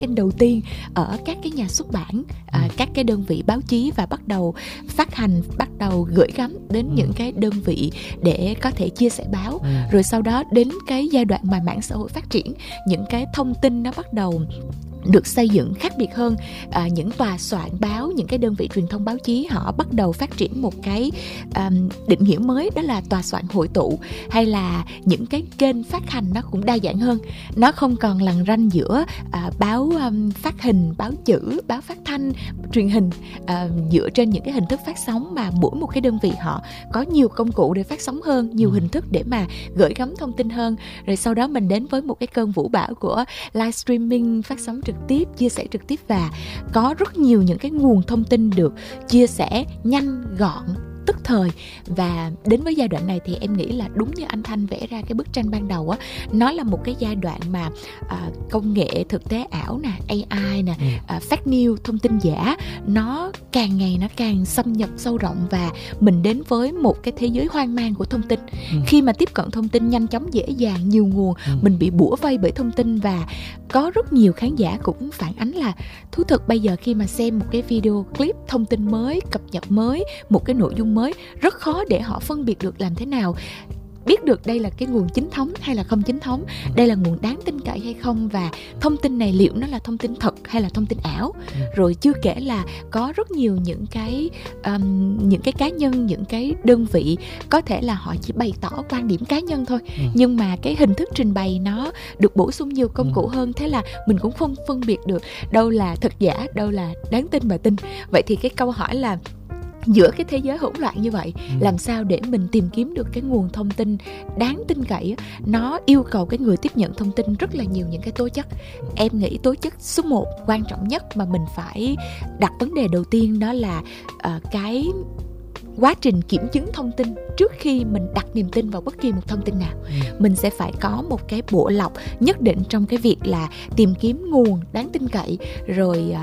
đầu tiên ở các cái nhà xuất bản, các cái đơn vị báo chí, và bắt đầu phát hành, bắt đầu gửi gắm đến những cái đơn vị để có thể chia sẻ báo. Rồi sau đó đến cái giai đoạn mà mạng xã hội phát triển, những cái thông tin nó bắt đầu được xây dựng khác biệt hơn. Những tòa soạn báo, những cái đơn vị truyền thông báo chí họ bắt đầu phát triển một cái định nghĩa mới, đó là tòa soạn hội tụ, hay là những cái kênh phát hành nó cũng đa dạng hơn. Nó không còn lằn ranh giữa báo phát hình, báo chữ, báo phát thanh, truyền hình dựa trên những cái hình thức phát sóng, mà mỗi một cái đơn vị họ có nhiều công cụ để phát sóng hơn, nhiều hình thức để mà gửi gắm thông tin hơn. Rồi sau đó mình đến với một cái cơn vũ bão của live streaming, phát sóng trực tiếp, chia sẻ trực tiếp, và có rất nhiều những cái nguồn thông tin được chia sẻ nhanh, gọn, tức thời. Và đến với giai đoạn này thì em nghĩ là đúng như anh Thanh vẽ ra cái bức tranh ban đầu á, nó là một cái giai đoạn mà công nghệ thực tế ảo nè, AI nè, fake news, thông tin giả, nó càng ngày nó càng xâm nhập sâu rộng, và mình đến với một cái thế giới hoang mang của thông tin. Khi mà tiếp cận thông tin nhanh chóng, dễ dàng, nhiều nguồn, mình bị bủa vây bởi thông tin. Và có rất nhiều khán giả cũng phản ánh là thú thực bây giờ khi mà xem một cái video clip thông tin mới, cập nhật mới, một cái nội dung mới, rất khó để họ phân biệt được làm thế nào biết được đây là cái nguồn chính thống hay là không chính thống, đây là nguồn đáng tin cậy hay không, và thông tin này liệu nó là thông tin thật hay là thông tin ảo. Rồi chưa kể là có rất nhiều những cái cá nhân, những cái đơn vị có thể là họ chỉ bày tỏ quan điểm cá nhân thôi, nhưng mà cái hình thức trình bày nó được bổ sung nhiều công cụ hơn, thế là mình cũng không phân biệt được đâu là thật giả, đâu là đáng tin mà tin. Vậy thì cái câu hỏi là giữa cái thế giới hỗn loạn như vậy, làm sao để mình tìm kiếm được cái nguồn thông tin đáng tin cậy? Nó yêu cầu cái người tiếp nhận thông tin rất là nhiều những cái tố chất. Em nghĩ tố chất số 1 quan trọng nhất mà mình phải đặt vấn đề đầu tiên, đó là cái quá trình kiểm chứng thông tin. Trước khi mình đặt niềm tin vào bất kỳ một thông tin nào, mình sẽ phải có một cái bộ lọc nhất định trong cái việc là tìm kiếm nguồn đáng tin cậy, rồi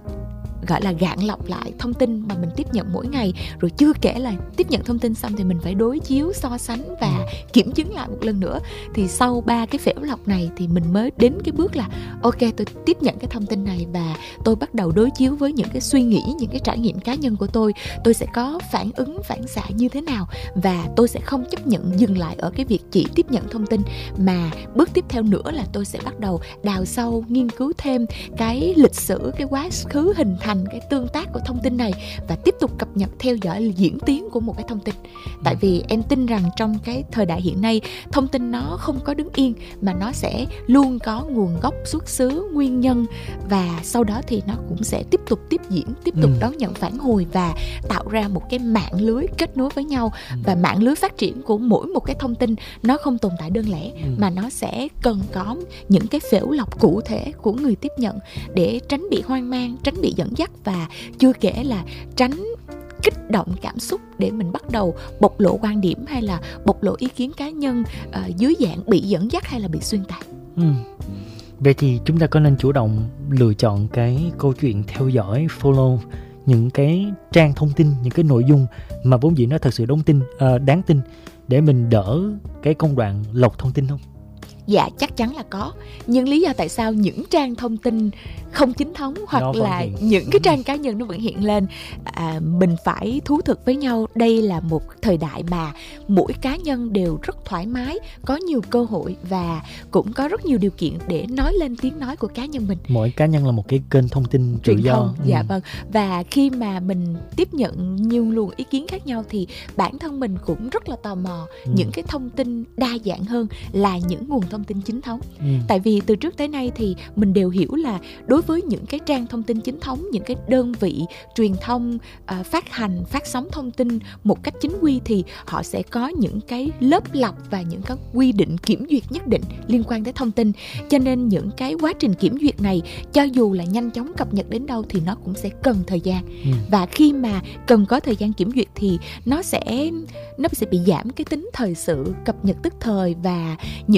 gọi là gạn lọc lại thông tin mà mình tiếp nhận mỗi ngày. Rồi chưa kể là tiếp nhận thông tin xong thì mình phải đối chiếu, so sánh và kiểm chứng lại một lần nữa. Thì sau 3 cái phễu lọc này thì mình mới đến cái bước là ok, tôi tiếp nhận cái thông tin này và tôi bắt đầu đối chiếu với những cái suy nghĩ, những cái trải nghiệm cá nhân của tôi sẽ có phản ứng, phản xạ như thế nào, và tôi sẽ không chấp nhận dừng lại ở cái việc chỉ tiếp nhận thông tin, mà bước tiếp theo nữa là tôi sẽ bắt đầu đào sâu, nghiên cứu thêm cái lịch sử, cái quá khứ hình thành, cái tương tác của thông tin này, và tiếp tục cập nhật, theo dõi diễn tiến của một cái thông tin. Tại vì em tin rằng trong cái thời đại hiện nay, thông tin nó không có đứng yên, mà nó sẽ luôn có nguồn gốc, xuất xứ, nguyên nhân, và sau đó thì nó cũng sẽ tiếp tục tiếp diễn, tiếp tục đón nhận phản hồi và tạo ra một cái mạng lưới kết nối với nhau. Và mạng lưới phát triển của mỗi một cái thông tin nó không tồn tại đơn lẻ, mà nó sẽ cần có những cái phễu lọc cụ thể của người tiếp nhận để tránh bị hoang mang, tránh bị dẫn dắt, và chưa kể là tránh kích động cảm xúc để mình bắt đầu bộc lộ quan điểm hay là bộc lộ ý kiến cá nhân dưới dạng bị dẫn dắt hay là bị xuyên tạc. Vậy thì chúng ta có nên chủ động lựa chọn cái câu chuyện, theo dõi, follow những cái trang thông tin, những cái nội dung mà vốn dĩ nó thật sự đáng tin, để mình đỡ cái công đoạn lọc thông tin không? Dạ, chắc chắn là có. Nhưng lý do tại sao những trang thông tin không chính thống hoặc là những cái trang cá nhân nó vẫn hiện lên, mình phải thú thực với nhau. Đây là một thời đại mà mỗi cá nhân đều rất thoải mái, có nhiều cơ hội và cũng có rất nhiều điều kiện để nói lên tiếng nói của cá nhân mình. Mỗi cá nhân là một cái kênh thông tin tự do. Dạ vâng. Và khi mà mình tiếp nhận nhiều luồng ý kiến khác nhau thì bản thân mình cũng rất là tò mò những cái thông tin đa dạng hơn là những nguồn thông tin chính thống. Tại vì từ trước tới nay thì mình đều hiểu là đối với những cái trang thông tin chính thống, những cái đơn vị truyền thông phát hành, phát sóng thông tin một cách chính quy thì họ sẽ có những cái lớp lọc và những cái quy định kiểm duyệt nhất định liên quan tới thông tin. Cho nên những cái quá trình kiểm duyệt này, cho dù là nhanh chóng cập nhật đến đâu thì nó cũng sẽ cần thời gian. Và khi mà cần có thời gian kiểm duyệt thì nó sẽ bị giảm cái tính thời sự, cập nhật tức thời, và những cái thông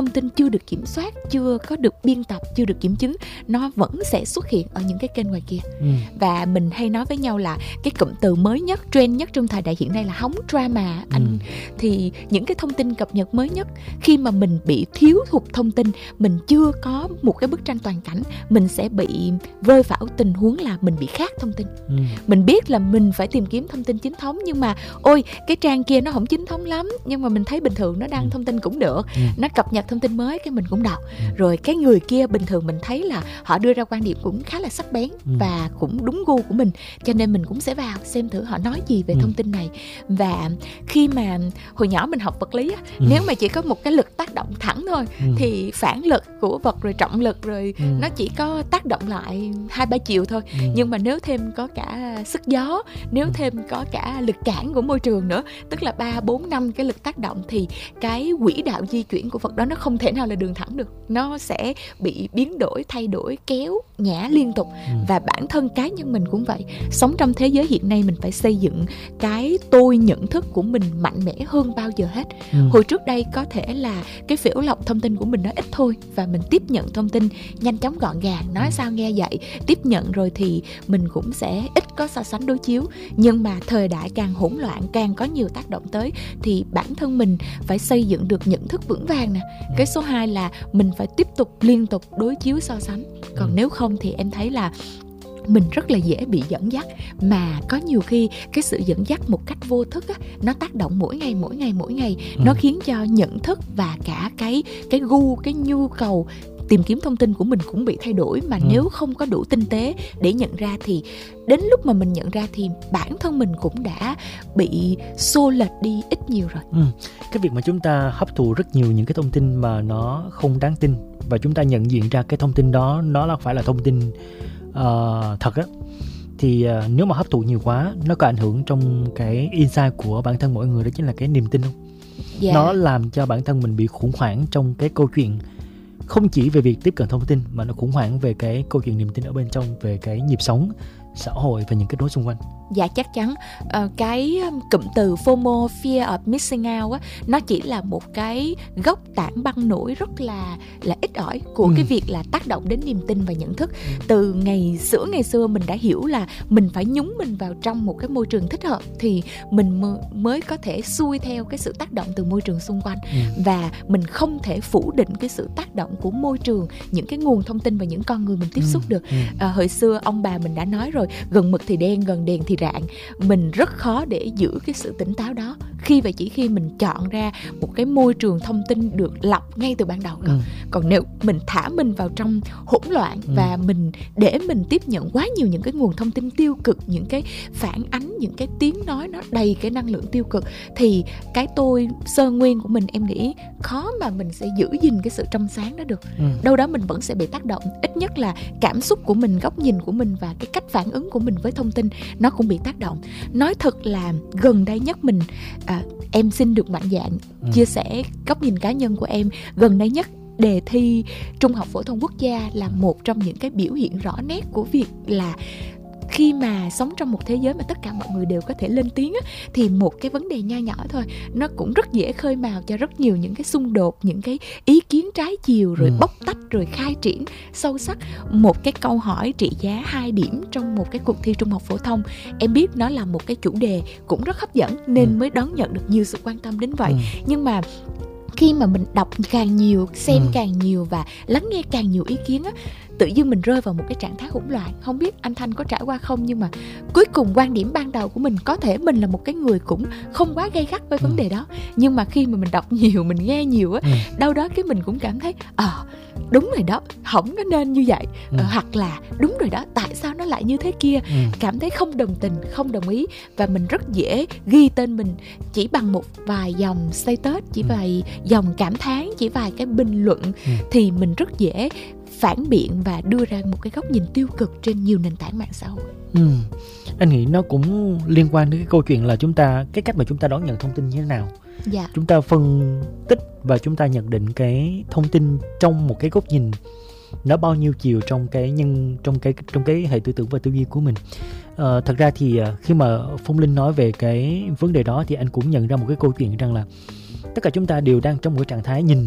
thông tin chưa được kiểm soát, chưa có được biên tập, chưa được kiểm chứng, nó vẫn sẽ xuất hiện ở những cái kênh ngoài kia. Và mình hay nói với nhau là cái cụm từ mới nhất, trend nhất trong thời đại hiện nay là hóng drama anh. Thì những cái thông tin cập nhật mới nhất, khi mà mình bị thiếu hụt thông tin, mình chưa có một cái bức tranh toàn cảnh, mình sẽ bị rơi vào tình huống là mình bị khát thông tin. Mình biết là mình phải tìm kiếm thông tin chính thống, nhưng mà ôi cái trang kia nó không chính thống lắm, nhưng mà mình thấy bình thường nó đăng thông tin cũng được, nó cập nhật thông tin mới, cái mình cũng đọc. Rồi cái người kia bình thường mình thấy là họ đưa ra quan điểm cũng khá là sắc bén và cũng đúng gu của mình, cho nên mình cũng sẽ vào xem thử họ nói gì về thông tin này. Và khi mà hồi nhỏ mình học vật lý á, nếu mà chỉ có một cái lực tác động thẳng thôi thì phản lực của vật rồi trọng lực rồi nó chỉ có tác động lại 2-3 chiều thôi. Nhưng mà nếu thêm có cả sức gió, nếu thêm có cả lực cản của môi trường nữa, tức là 3-4-5 cái lực tác động, thì cái quỹ đạo di chuyển của vật đó nó không thể nào là đường thẳng được, nó sẽ bị biến đổi, thay đổi, kéo nhả liên tục. Và bản thân cá nhân mình cũng vậy, sống trong thế giới hiện nay mình phải xây dựng cái tôi nhận thức của mình mạnh mẽ hơn bao giờ hết. Hồi trước đây có thể là cái phễu lọc thông tin của mình nó ít thôi, và mình tiếp nhận thông tin nhanh chóng gọn gàng, nói sao nghe vậy, tiếp nhận rồi thì mình cũng sẽ ít có so sánh đối chiếu. Nhưng mà thời đại càng hỗn loạn, càng có nhiều tác động tới, thì bản thân mình phải xây dựng được nhận thức vững vàng nè. Cái số 2 là mình phải tiếp tục liên tục đối chiếu so sánh. Còn nếu không thì em thấy là mình rất là dễ bị dẫn dắt, mà có nhiều khi cái sự dẫn dắt một cách vô thức á, nó tác động mỗi ngày, nó khiến cho nhận thức và cả cái gu, cái nhu cầu tìm kiếm thông tin của mình cũng bị thay đổi. Mà nếu không có đủ tinh tế để nhận ra, thì đến lúc mà mình nhận ra thì bản thân mình cũng đã bị xô lệch đi ít nhiều rồi. Cái việc mà chúng ta hấp thụ rất nhiều những cái thông tin mà nó không đáng tin, và chúng ta nhận diện ra cái thông tin đó nó là phải là thông tin thật á, thì nếu mà hấp thụ nhiều quá, nó có ảnh hưởng trong cái insight của bản thân mỗi người, đó chính là cái niềm tin không? Nó làm cho bản thân mình bị khủng hoảng trong cái câu chuyện, không chỉ về việc tiếp cận thông tin, mà nó khủng hoảng về cái câu chuyện niềm tin ở bên trong, về cái nhịp sống, xã hội và những kết nối xung quanh. Dạ chắc chắn. Cái cụm từ FOMO, Fear of Missing Out á, nó chỉ là một cái gốc tảng băng nổi rất là ít ỏi của cái việc là tác động đến niềm tin và nhận thức. Từ ngày xưa mình đã hiểu là mình phải nhúng mình vào trong một cái môi trường thích hợp thì mình mới có thể xuôi theo cái sự tác động từ môi trường xung quanh. Và mình không thể phủ định cái sự tác động của môi trường, những cái nguồn thông tin và những con người mình tiếp xúc được. Hồi xưa ông bà mình đã nói rồi, gần mực thì đen, gần đèn thì rạng. Mình rất khó để giữ cái sự tỉnh táo đó khi và chỉ khi mình chọn ra một cái môi trường thông tin được lọc ngay từ ban đầu. Còn nếu mình thả mình vào trong hỗn loạn và mình để mình tiếp nhận quá nhiều những cái nguồn thông tin tiêu cực, những cái phản ánh, những cái tiếng nói nó đầy cái năng lượng tiêu cực, thì cái tôi sơ nguyên của mình, em nghĩ khó mà mình sẽ giữ gìn cái sự trong sáng đó được. Đâu đó mình vẫn sẽ bị tác động, ít nhất là cảm xúc của mình, góc nhìn của mình và cái cách phản ứng của mình với thông tin nó cũng bị tác động. Nói thật là gần đây nhất mình em xin được mạnh dạn chia sẻ góc nhìn cá nhân của em. Gần đây nhất, đề thi Trung học phổ thông quốc gia là một trong những cái biểu hiện rõ nét của việc là khi mà sống trong một thế giới mà tất cả mọi người đều có thể lên tiếng á, thì một cái vấn đề nho nhỏ thôi nó cũng rất dễ khơi mào cho rất nhiều những cái xung đột, những cái ý kiến trái chiều, rồi bóc tách, rồi khai triển sâu sắc. Một cái câu hỏi trị giá 2 điểm trong một cái cuộc thi trung học phổ thông, em biết nó là một cái chủ đề cũng rất hấp dẫn nên mới đón nhận được nhiều sự quan tâm đến vậy. Nhưng mà khi mà mình đọc càng nhiều, xem càng nhiều và lắng nghe càng nhiều ý kiến á, tự dưng mình rơi vào một cái trạng thái hỗn loạn. Không biết anh Thanh có trải qua không, nhưng mà cuối cùng quan điểm ban đầu của mình, có thể mình là một cái người cũng không quá gay gắt với vấn đề đó, nhưng mà khi mà mình đọc nhiều, mình nghe nhiều á, đâu đó cái mình cũng cảm thấy đúng rồi đó, không có nên như vậy, hoặc là đúng rồi đó, tại sao nó lại như thế kia. Cảm thấy không đồng tình, không đồng ý, và mình rất dễ ghi tên mình chỉ bằng một vài dòng status, chỉ vài dòng cảm thán, chỉ vài cái bình luận, thì mình rất dễ phản biện và đưa ra một cái góc nhìn tiêu cực trên nhiều nền tảng mạng xã hội. Anh nghĩ nó cũng liên quan đến cái câu chuyện là cái cách mà chúng ta đón nhận thông tin như thế nào. Chúng ta phân tích và chúng ta nhận định cái thông tin trong một cái góc nhìn nó bao nhiêu chiều trong cái hệ tư tưởng và tư duy của mình. Thật ra thì khi mà Phong Linh nói về cái vấn đề đó thì anh cũng nhận ra một cái câu chuyện rằng là tất cả chúng ta đều đang trong một cái trạng thái nhìn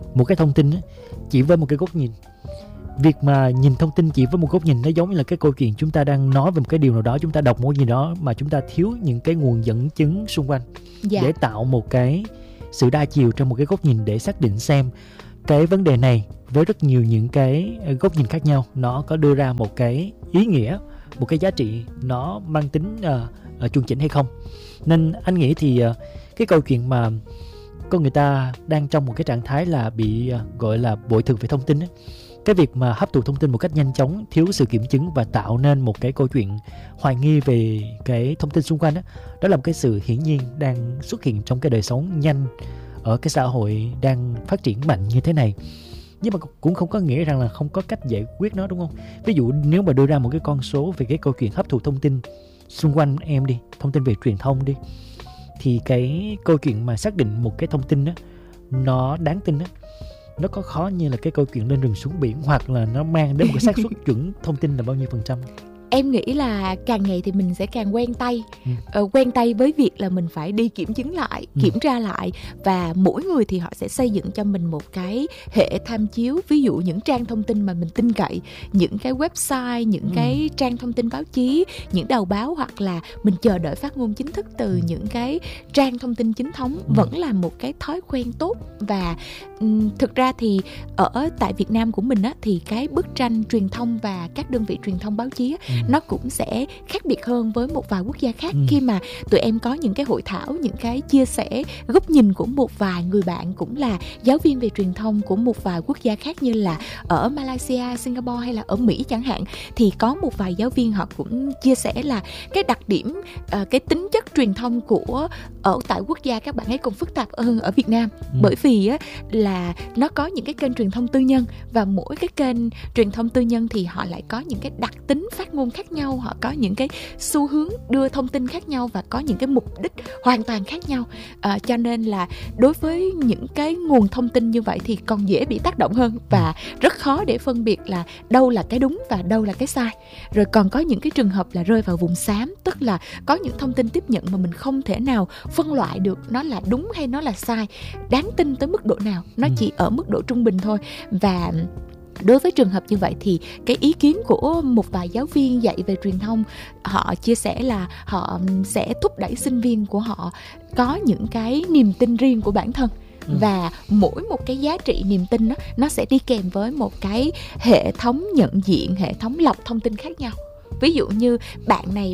một cái thông tin á, chỉ với một cái góc nhìn. Việc mà nhìn thông tin chỉ với một góc nhìn nó giống như là cái câu chuyện chúng ta đang nói về một cái điều nào đó, chúng ta đọc một gì đó mà chúng ta thiếu những cái nguồn dẫn chứng xung quanh để tạo một cái sự đa chiều trong một cái góc nhìn để xác định xem cái vấn đề này với rất nhiều những cái góc nhìn khác nhau nó có đưa ra một cái ý nghĩa, một cái giá trị nó mang tính chuẩn chỉnh hay không. Nên anh nghĩ thì cái câu chuyện mà con người ta đang trong một cái trạng thái là bị gọi là bội thực về thông tin ấy. Cái việc mà hấp thụ thông tin một cách nhanh chóng, thiếu sự kiểm chứng và tạo nên một cái câu chuyện hoài nghi về cái thông tin xung quanh đó, đó là một cái sự hiển nhiên đang xuất hiện trong cái đời sống nhanh ở cái xã hội đang phát triển mạnh như thế này. Nhưng mà cũng không có nghĩa rằng là không có cách giải quyết nó, đúng không? Ví dụ nếu mà đưa ra một cái con số về cái câu chuyện hấp thụ thông tin xung quanh em đi, thông tin về truyền thông đi, thì cái câu chuyện mà xác định một cái thông tin đó nó đáng tin đó, nó có khó như là cái câu chuyện lên rừng xuống biển, hoặc là nó mang đến một cái xác suất chuẩn thông tin là bao nhiêu %? Em nghĩ là càng ngày thì mình sẽ càng quen tay quen tay với việc là mình phải đi kiểm chứng lại, kiểm tra lại, và mỗi người thì họ sẽ xây dựng cho mình một cái hệ tham chiếu. Ví dụ những trang thông tin mà mình tin cậy, những cái website, những cái trang thông tin báo chí, những đầu báo, hoặc là mình chờ đợi phát ngôn chính thức từ những cái trang thông tin chính thống, vẫn là một cái thói quen tốt. Và thực ra thì ở tại Việt Nam của mình á, thì cái bức tranh truyền thông và các đơn vị truyền thông báo chí á, nó cũng sẽ khác biệt hơn với một vài quốc gia khác. Khi mà tụi em có những cái hội thảo, những cái chia sẻ góc nhìn của một vài người bạn cũng là giáo viên về truyền thông của một vài quốc gia khác, như là ở Malaysia, Singapore hay là ở Mỹ chẳng hạn, thì có một vài giáo viên họ cũng chia sẻ là cái đặc điểm, cái tính chất truyền thông của ở tại quốc gia các bạn ấy còn phức tạp hơn ở Việt Nam. Bởi vì á, là nó có những cái kênh truyền thông tư nhân, và mỗi cái kênh truyền thông tư nhân thì họ lại có những cái đặc tính phát ngôn khác nhau, họ có những cái xu hướng đưa thông tin khác nhau và có những cái mục đích hoàn toàn khác nhau. Cho nên là đối với những cái nguồn thông tin như vậy thì còn dễ bị tác động hơn, và rất khó để phân biệt là đâu là cái đúng và đâu là cái sai. Rồi còn có những cái trường hợp là rơi vào vùng xám, tức là có những thông tin tiếp nhận mà mình không thể nào phân loại được nó là đúng hay nó là sai, đáng tin tới mức độ nào, nó chỉ ở mức độ trung bình thôi. Và đối với trường hợp như vậy thì cái ý kiến của một vài giáo viên dạy về truyền thông, họ chia sẻ là họ sẽ thúc đẩy sinh viên của họ có những cái niềm tin riêng của bản thân. Và mỗi một cái giá trị niềm tin đó, nó sẽ đi kèm với một cái hệ thống nhận diện, hệ thống lọc thông tin khác nhau. Ví dụ như bạn này,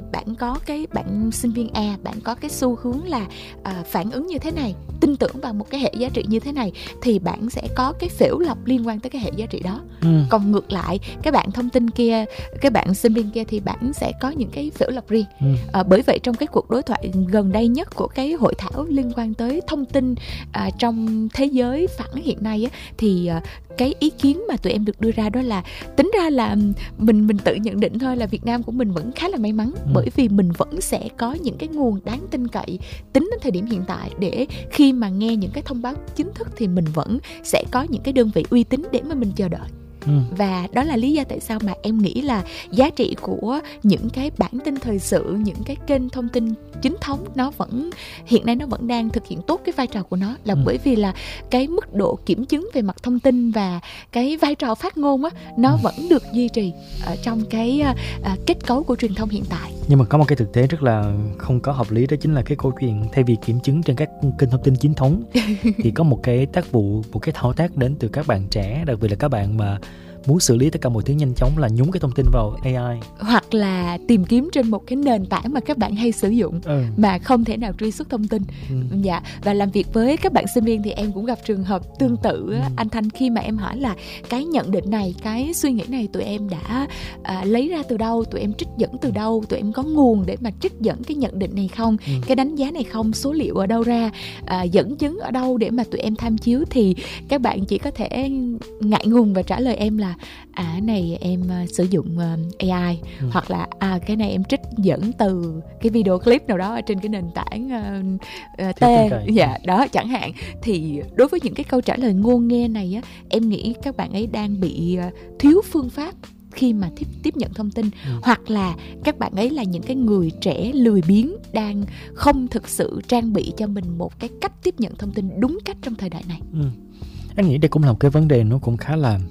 bạn sinh viên A, bạn có cái xu hướng là phản ứng như thế này, tin tưởng vào một cái hệ giá trị như thế này, thì bạn sẽ có cái phễu lọc liên quan tới cái hệ giá trị đó. Còn ngược lại, cái bạn thông tin kia, cái bạn sinh viên kia thì bạn sẽ có những cái phễu lọc riêng. Bởi vậy trong cái cuộc đối thoại gần đây nhất của cái hội thảo liên quan tới thông tin trong thế giới phẳng hiện nay á, thì cái ý kiến mà tụi em được đưa ra đó là tính ra là mình tự nhận định thôi là Việt Nam của mình vẫn khá là may mắn, bởi vì mình vẫn sẽ có những cái nguồn đáng tin cậy tính đến thời điểm hiện tại, để khi mà nghe những cái thông báo chính thức thì mình vẫn sẽ có những cái đơn vị uy tín để mà mình chờ đợi. Và đó là lý do tại sao mà em nghĩ là giá trị của những cái bản tin thời sự, những cái kênh thông tin chính thống, nó vẫn hiện nay nó vẫn đang thực hiện tốt cái vai trò của nó, là bởi vì là cái mức độ kiểm chứng về mặt thông tin và cái vai trò phát ngôn á, nó vẫn được duy trì ở trong cái kết cấu của truyền thông hiện tại. Nhưng mà có một cái thực tế rất là không có hợp lý, đó chính là cái câu chuyện thay vì kiểm chứng trên các kênh thông tin chính thống thì có một cái tác vụ, một cái thao tác đến từ các bạn trẻ, đặc biệt là các bạn mà muốn xử lý tất cả mọi thứ nhanh chóng, là nhúng cái thông tin vào AI, hoặc là tìm kiếm trên một cái nền tảng mà các bạn hay sử dụng mà không thể nào truy xuất thông tin. Dạ, và làm việc với các bạn sinh viên thì em cũng gặp trường hợp tương tự. Anh Thanh, khi mà em hỏi là cái nhận định này, cái suy nghĩ này tụi em đã lấy ra từ đâu, tụi em trích dẫn từ đâu, tụi em có nguồn để mà trích dẫn cái nhận định này không, cái đánh giá này không, số liệu ở đâu ra, dẫn chứng ở đâu để mà tụi em tham chiếu, thì các bạn chỉ có thể ngại ngùng và trả lời em là cái này em sử dụng AI, hoặc là cái này em trích dẫn từ cái video clip nào đó ở trên cái nền tảng T, dạ đó chẳng hạn. Thì đối với những cái câu trả lời ngô nghê này á, em nghĩ các bạn ấy đang bị thiếu phương pháp khi mà tiếp nhận thông tin, hoặc là các bạn ấy là những cái người trẻ lười biếng, đang không thực sự trang bị cho mình một cái cách tiếp nhận thông tin đúng cách trong thời đại này. Anh nghĩ đây cũng là một cái vấn đề nó cũng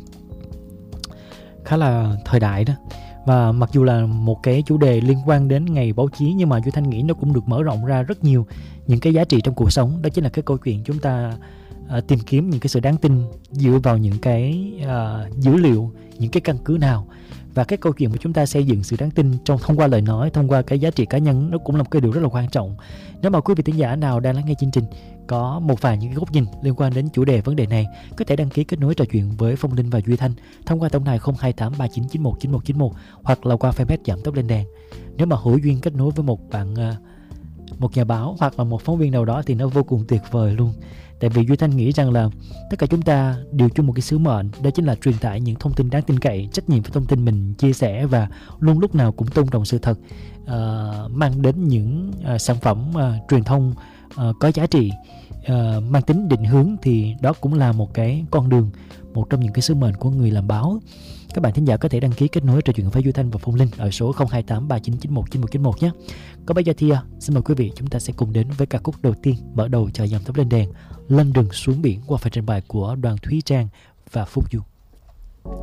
khá là thời đại đó. Và mặc dù là một cái chủ đề liên quan đến ngày báo chí, nhưng mà Duy Thanh nghĩ nó cũng được mở rộng ra rất nhiều những cái giá trị trong cuộc sống. Đó chính là cái câu chuyện chúng ta tìm kiếm những cái sự đáng tin dựa vào những cái dữ liệu, những cái căn cứ nào. Và cái câu chuyện của chúng ta xây dựng sự đáng tin thông qua lời nói, thông qua cái giá trị cá nhân, nó cũng là một cái điều rất là quan trọng. Nếu mà quý vị thính giả nào đang lắng nghe chương trình có một vài những cái góc nhìn liên quan đến chủ đề vấn đề này, có thể đăng ký kết nối trò chuyện với Phong Linh và Duy Thanh thông qua tổng đài 02839919191 hoặc là qua fanpage Giảm Tốc Lên Đèn. Nếu mà hữu duyên kết nối với một nhà báo hoặc là một phóng viên nào đó thì nó vô cùng tuyệt vời luôn. Tại vì Duy Thanh nghĩ rằng là tất cả chúng ta đều chung một cái sứ mệnh, đó chính là truyền tải những thông tin đáng tin cậy, trách nhiệm với thông tin mình chia sẻ và luôn lúc nào cũng tôn trọng sự thật, mang đến những sản phẩm truyền thông có giá trị, mang tính định hướng. Thì đó cũng là một cái con đường, một trong những cái sứ mệnh của người làm báo. Các bạn thính giả có thể đăng ký kết nối trò chuyện với Duy Thanh và Phong Linh ở số 02839919191 nhé. Còn bây giờ thì xin mời quý vị chúng ta sẽ cùng đến với ca khúc đầu tiên mở đầu cho Dòng Tốc Lên Đèn, Lên Đường Xuống Biển, qua phần trình bày của Đoàn Thúy Trang và Phúc Du.